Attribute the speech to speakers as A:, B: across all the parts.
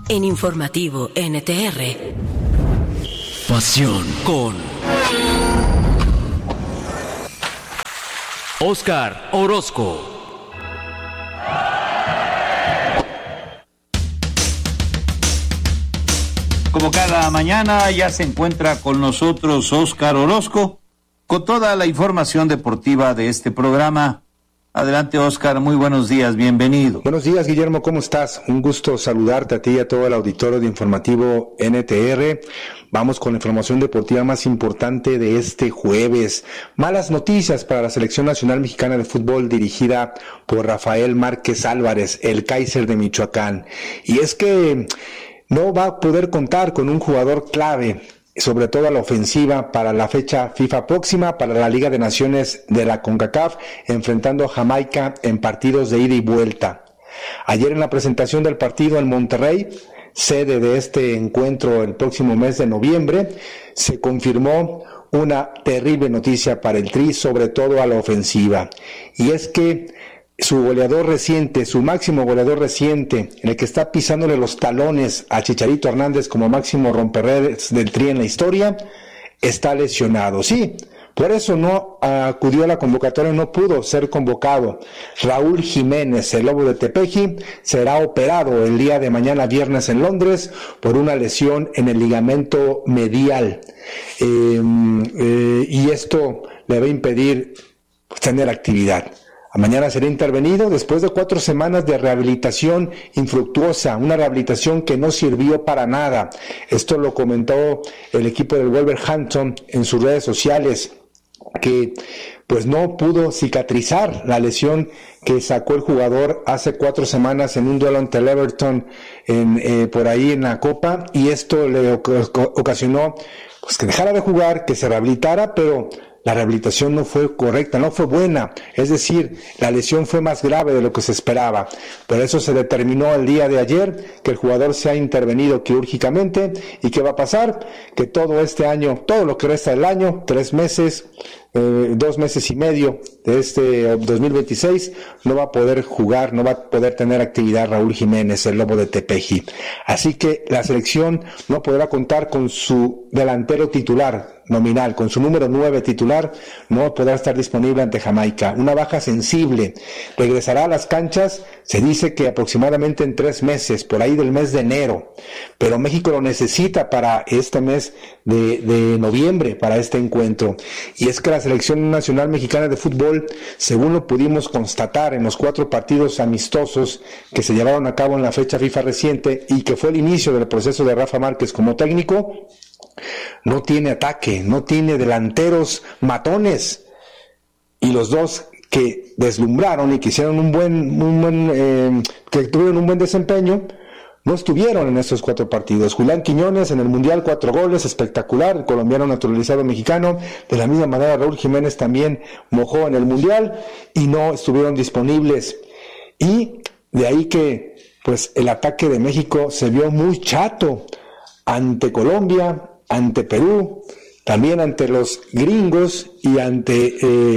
A: En Informativo NTR. Pasión con Óscar Orozco.
B: Como cada mañana ya se encuentra con nosotros Óscar Orozco con toda la información deportiva de este programa. Adelante, Óscar, muy buenos días, bienvenido.
C: Buenos días, Guillermo, ¿cómo estás? Un gusto saludarte a ti y a todo el auditorio de Informativo NTR. Vamos con la información deportiva más importante de este jueves. Malas noticias para la Selección Nacional Mexicana de Fútbol dirigida por Rafael Márquez Álvarez, el Kaiser de Michoacán. Y es que no va a poder contar con un jugador clave, sobre todo a la ofensiva, para la fecha FIFA próxima, para la Liga de Naciones de la CONCACAF, enfrentando a Jamaica en partidos de ida y vuelta. Ayer en la presentación del partido en Monterrey, sede de este encuentro el próximo mes de noviembre, se confirmó una terrible noticia para el Tri, sobre todo a la ofensiva. Y es que su goleador reciente, su máximo goleador reciente, el que está pisándole los talones a Chicharito Hernández como máximo romperredes del Tri en la historia, está lesionado. Sí, por eso no acudió a la convocatoria, no pudo ser convocado. Raúl Jiménez, el Lobo de Tepeji, será operado el día de mañana viernes en Londres por una lesión en el ligamento medial. Y esto le va a impedir tener actividad. Mañana será intervenido después de 4 semanas de rehabilitación infructuosa, una rehabilitación que no sirvió para nada. Esto lo comentó el equipo del Wolverhampton en sus redes sociales, que pues no pudo cicatrizar la lesión que sacó el jugador hace 4 semanas en un duelo ante el Everton por ahí en la Copa, y esto le ocasionó pues que dejara de jugar, que se rehabilitara, pero la rehabilitación no fue correcta, no fue buena, es decir, la lesión fue más grave de lo que se esperaba. Por eso se determinó el día de ayer que el jugador se ha intervenido quirúrgicamente. ¿Y qué va a pasar? Que todo este año, todo lo que resta del año, 3 meses, 2 meses y medio de este 2026, no va a poder jugar, no va a poder tener actividad Raúl Jiménez, el Lobo de Tepeji. Así que la selección no podrá contar con su delantero titular nominal, con su número 9 titular, no podrá estar disponible ante Jamaica. Una baja sensible. Regresará a las canchas, se dice que aproximadamente en 3 meses, por ahí del mes de enero. Pero México lo necesita para este mes de noviembre, para este encuentro. Y es que la Selección Nacional Mexicana de Fútbol, según lo pudimos constatar en los 4 partidos amistosos que se llevaron a cabo en la fecha FIFA reciente y que fue el inicio del proceso de Rafa Márquez como técnico, no tiene ataque, no tiene delanteros matones, y los dos que deslumbraron y que hicieron que tuvieron un buen desempeño, no estuvieron en estos 4 partidos. Julián Quiñones en el Mundial, 4 goles, espectacular, el colombiano naturalizado mexicano. De la misma manera Raúl Jiménez también mojó en el Mundial y no estuvieron disponibles. Y de ahí que pues el ataque de México se vio muy chato ante Colombia, ante Perú, también ante los gringos y ante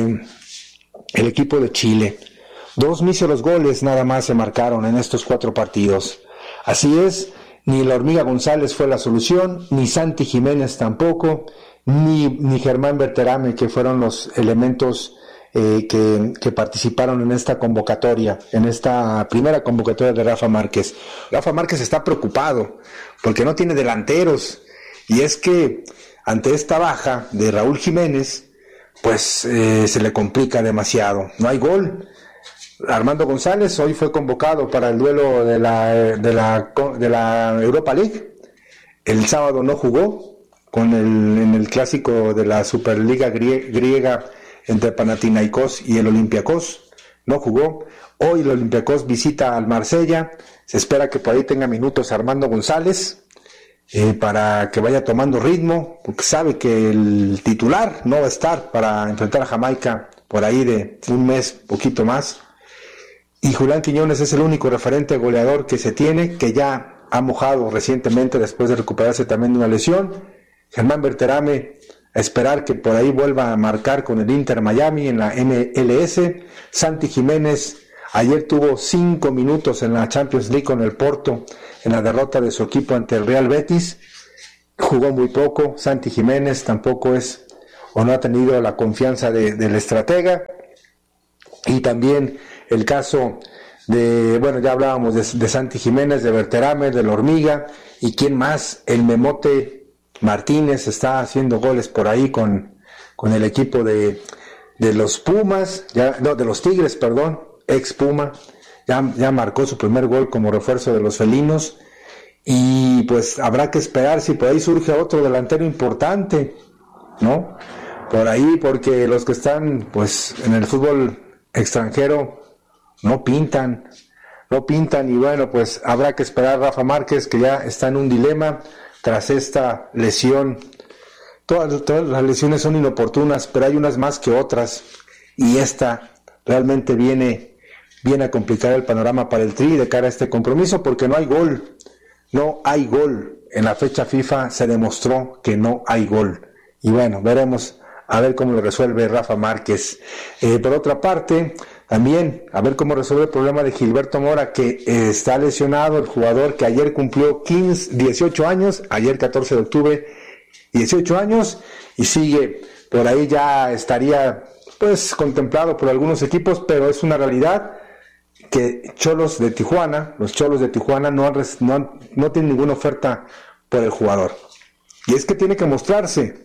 C: el equipo de Chile. 2 míseros goles nada más se marcaron en estos 4 partidos. Así es, ni la Hormiga González fue la solución, ni Santi Jiménez tampoco, ni Germán Berterame, que fueron los elementos que participaron en esta convocatoria, en esta primera convocatoria de Rafa Márquez. Rafa Márquez está preocupado porque no tiene delanteros, y es que ante esta baja de Raúl Jiménez, pues se le complica demasiado. No hay gol. Armando González hoy fue convocado para el duelo de la Europa League. El sábado no jugó en el clásico de la Superliga griega entre Panathinaikos y el Olympiacos. No jugó. Hoy el Olympiacos visita al Marsella. Se espera que por ahí tenga minutos Armando González para que vaya tomando ritmo, porque sabe que el titular no va a estar para enfrentar a Jamaica por ahí de un mes, poquito más. Y Julián Quiñones es el único referente goleador que se tiene, que ya ha mojado recientemente después de recuperarse también de una lesión. Germán Berterame, a esperar que por ahí vuelva a marcar con el Inter Miami en la MLS. Santi Jiménez Ayer tuvo 5 minutos en la Champions League con el Porto, en la derrota de su equipo ante el Real Betis. Jugó muy poco. Santi Jiménez tampoco es o no ha tenido la confianza del estratega. Y también el caso de, bueno, ya hablábamos de Santi Jiménez, de Berterame, de la Hormiga, y quién más, el Memote Martínez está haciendo goles por ahí con el equipo de los Pumas, de los Tigres, perdón, ex Puma, ya marcó su primer gol como refuerzo de los felinos, y pues habrá que esperar si por ahí surge otro delantero importante, ¿no? Por ahí, porque los que están pues en el fútbol extranjero no pintan, y bueno, pues habrá que esperar. Rafa Márquez, que ya está en un dilema tras esta lesión. Todas las lesiones son inoportunas, pero hay unas más que otras, y esta realmente viene a complicar el panorama para el Tri de cara a este compromiso, porque no hay gol. En la fecha FIFA se demostró que no hay gol, y bueno, veremos a ver cómo lo resuelve Rafa Márquez. Por otra parte, también a ver cómo resuelve el problema de Gilberto Mora, que está lesionado, el jugador que ayer cumplió 18 años, ayer 14 de octubre, 18 años, y sigue por ahí, ya estaría pues contemplado por algunos equipos, pero es una realidad que los Cholos de Tijuana no tienen ninguna oferta por el jugador, y es que tiene que mostrarse.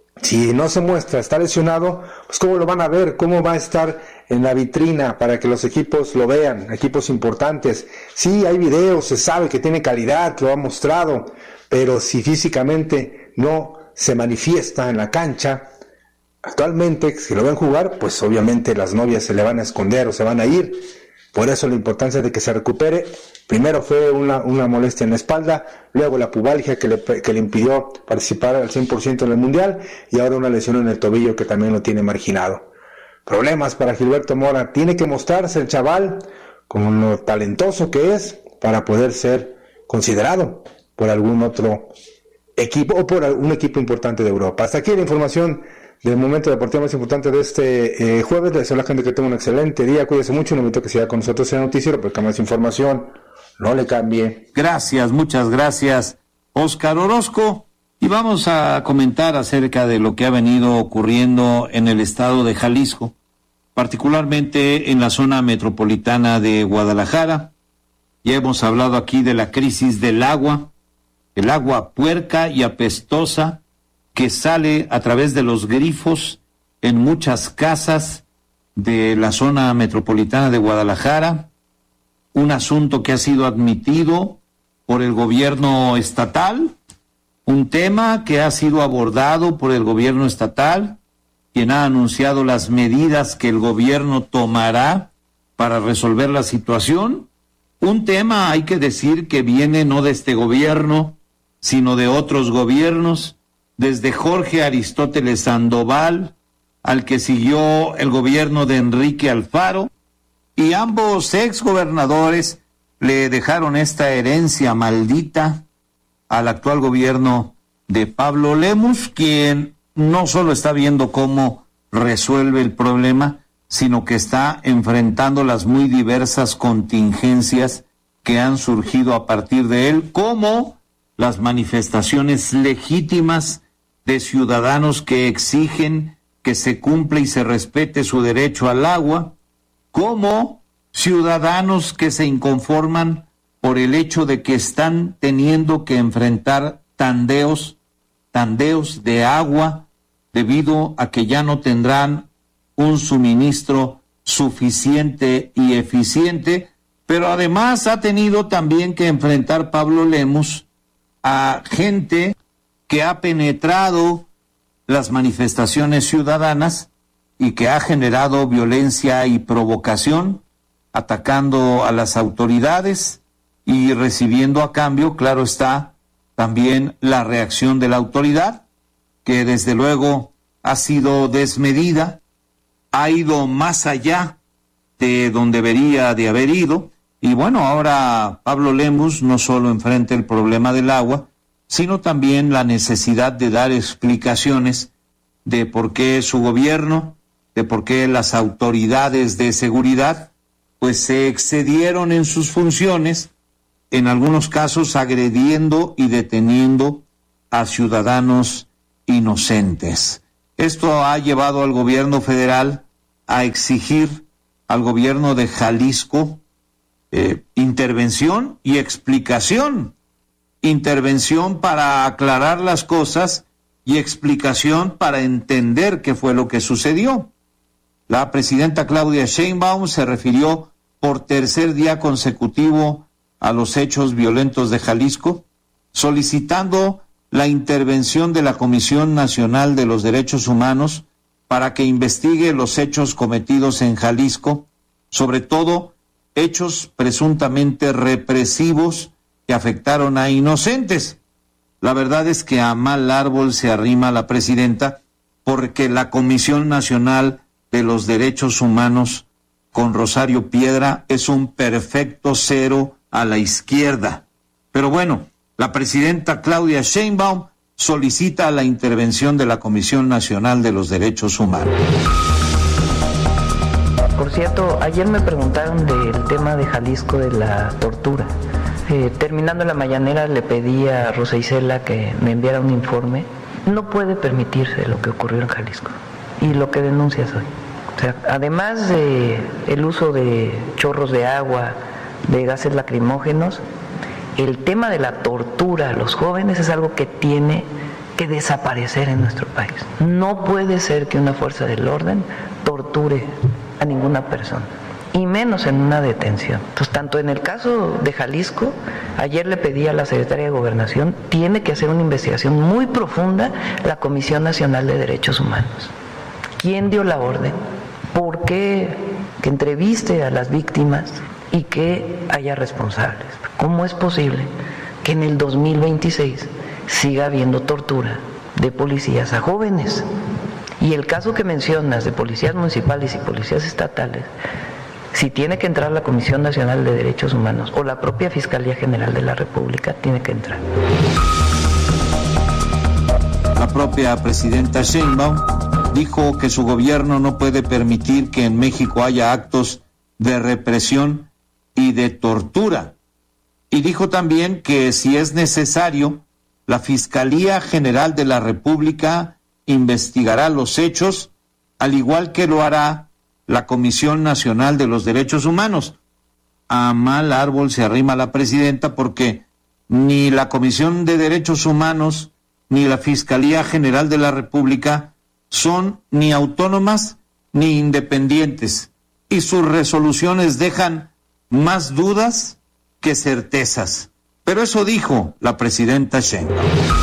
C: Si no se muestra, está lesionado, pues ¿cómo lo van a ver? ¿Cómo va a estar en la vitrina para que los equipos lo vean, equipos importantes? Sí, hay videos, se sabe que tiene calidad, que lo ha mostrado, pero si físicamente no se manifiesta en la cancha, actualmente, si lo ven jugar, pues obviamente las novias se le van a esconder o se van a ir. Por eso la importancia de que se recupere. Primero fue una molestia en la espalda, luego la pubalgia que le impidió participar al 100% en el Mundial, y ahora una lesión en el tobillo que también lo tiene marginado. Problemas para Gilberto Mora. Tiene que mostrarse el chaval como lo talentoso que es para poder ser considerado por algún otro equipo o por un equipo importante de Europa. Hasta aquí la información del momento deportivo más importante de este jueves. Les deseo a la gente que tenga un excelente día, cuídese mucho, no invito a que siga con nosotros en el noticiero, porque más información, no le cambie.
B: Gracias, muchas gracias, Óscar Orozco, y vamos a comentar acerca de lo que ha venido ocurriendo en el estado de Jalisco, particularmente en la zona metropolitana de Guadalajara. Ya hemos hablado aquí de la crisis del agua, el agua puerca y apestosa que sale a través de los grifos en muchas casas de la zona metropolitana de Guadalajara, un asunto que ha sido admitido por el gobierno estatal, un tema que ha sido abordado por el gobierno estatal, quien ha anunciado las medidas que el gobierno tomará para resolver la situación, un tema, hay que decir, que viene no de este gobierno, sino de otros gobiernos, desde Jorge Aristóteles Sandoval, al que siguió el gobierno de Enrique Alfaro, y ambos exgobernadores le dejaron esta herencia maldita al actual gobierno de Pablo Lemus, quien no solo está viendo cómo resuelve el problema, sino que está enfrentando las muy diversas contingencias que han surgido a partir de él, como las manifestaciones legítimas de ciudadanos que exigen que se cumpla y se respete su derecho al agua, como ciudadanos que se inconforman por el hecho de que están teniendo que enfrentar tandeos de agua debido a que ya no tendrán un suministro suficiente y eficiente, pero además ha tenido también que enfrentar Pablo Lemus a gente que ha penetrado las manifestaciones ciudadanas y que ha generado violencia y provocación, atacando a las autoridades y recibiendo a cambio, claro está, también la reacción de la autoridad, que desde luego ha sido desmedida, ha ido más allá de donde debería de haber ido, y bueno, ahora Pablo Lemus no solo enfrenta el problema del agua, sino también la necesidad de dar explicaciones de por qué su gobierno, de por qué las autoridades de seguridad pues se excedieron en sus funciones, en algunos casos agrediendo y deteniendo a ciudadanos inocentes. Esto ha llevado al gobierno federal a exigir al gobierno de Jalisco intervención y explicación. Intervención para aclarar las cosas y explicación para entender qué fue lo que sucedió. La presidenta Claudia Sheinbaum se refirió por tercer día consecutivo a los hechos violentos de Jalisco, solicitando la intervención de la Comisión Nacional de los Derechos Humanos para que investigue los hechos cometidos en Jalisco, sobre todo hechos presuntamente represivos que afectaron a inocentes. La verdad es que a mal árbol se arrima la presidenta, porque la Comisión Nacional de los Derechos Humanos con Rosario Piedra es un perfecto cero a la izquierda. Pero bueno, la presidenta Claudia Sheinbaum solicita la intervención de la Comisión Nacional de los Derechos Humanos.
D: Por cierto, ayer me preguntaron del tema de Jalisco, de la tortura. Terminando la mañanera le pedí a Rosa Isela que me enviara un informe. No puede permitirse lo que ocurrió en Jalisco y lo que denuncias hoy. O sea, además de el uso de chorros de agua, de gases lacrimógenos, el tema de la tortura a los jóvenes es algo que tiene que desaparecer en nuestro país. No puede ser que una fuerza del orden torture a ninguna persona, y menos en una detención. Entonces, tanto en el caso de Jalisco, ayer le pedí a la Secretaría de Gobernación, tiene que hacer una investigación muy profunda la Comisión Nacional de Derechos Humanos. ¿Quién dio la orden? ¿Por qué? Que entreviste a las víctimas y que haya responsables. ¿Cómo es posible que en el 2026 siga habiendo tortura de policías a jóvenes? Y el caso que mencionas de policías municipales y policías estatales, si tiene que entrar la Comisión Nacional de Derechos Humanos o la propia Fiscalía General de la República, tiene que entrar.
B: La propia presidenta Sheinbaum dijo que su gobierno no puede permitir que en México haya actos de represión y de tortura. Y dijo también que si es necesario, la Fiscalía General de la República investigará los hechos, al igual que lo hará la Comisión Nacional de los Derechos Humanos. A mal árbol se arrima la presidenta, porque ni la Comisión de Derechos Humanos ni la Fiscalía General de la República son ni autónomas ni independientes, y sus resoluciones dejan más dudas que certezas. Pero eso dijo la presidenta Sheinbaum.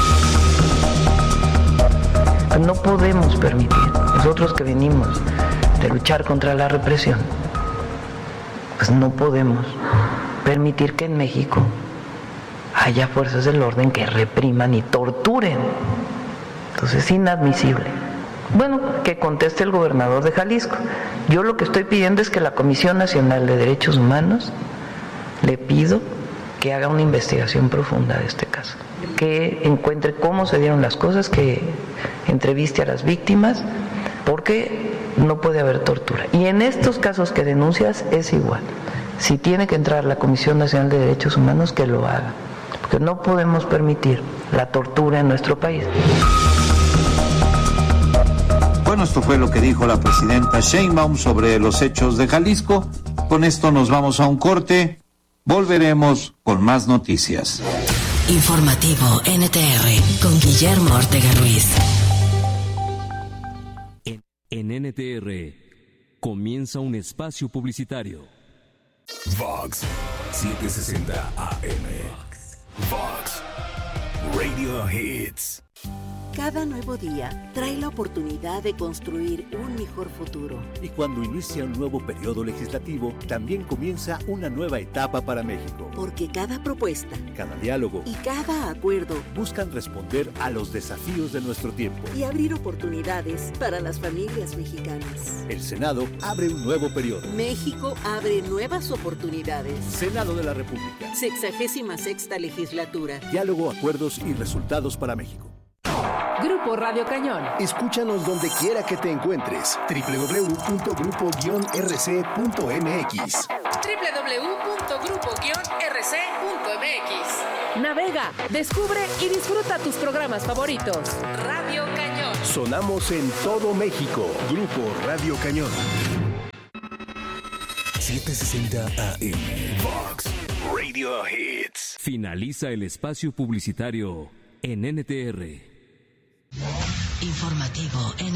D: No podemos permitir, nosotros que venimos de luchar contra la represión, pues no podemos permitir que en México haya fuerzas del orden que repriman y torturen. Entonces es inadmisible. Bueno, que conteste el gobernador de Jalisco. Yo lo que estoy pidiendo es que la Comisión Nacional de Derechos Humanos, le pido que haga una investigación profunda de este caso, que encuentre cómo se dieron las cosas, que entreviste a las víctimas, porque no puede haber tortura. Y en estos casos que denuncias es igual. Si tiene que entrar la Comisión Nacional de Derechos Humanos, que lo haga, porque no podemos permitir la tortura en nuestro país.
B: Bueno, esto fue lo que dijo la presidenta Sheinbaum sobre los hechos de Jalisco. Con esto nos vamos a un corte. Volveremos con más noticias.
A: Informativo NTR con Guillermo Ortega Ruiz.
E: En NTR comienza un espacio publicitario.
F: Vox 760 AM. Vox Radio Hits.
G: Cada nuevo día trae la oportunidad de construir un mejor futuro.
H: Y cuando inicia un nuevo periodo legislativo, también comienza una nueva etapa para México.
G: Porque cada propuesta,
H: cada diálogo
G: y cada acuerdo
H: buscan responder a los desafíos de nuestro tiempo
G: y abrir oportunidades para las familias mexicanas.
H: El Senado abre un nuevo periodo.
G: México abre nuevas oportunidades.
H: Senado de la República.
G: 66ª legislatura.
H: Diálogo, acuerdos y resultados para México.
I: Grupo Radio Cañón.
F: Escúchanos donde quiera que te encuentres. www.grupo-rc.mx.
I: www.grupo-rc.mx. Navega, descubre y disfruta tus programas favoritos. Radio Cañón.
H: Sonamos en todo México. Grupo Radio Cañón.
F: 760 AM. Vox Radio Hits.
E: Finaliza el espacio publicitario en NTR.
A: Informativo NTR.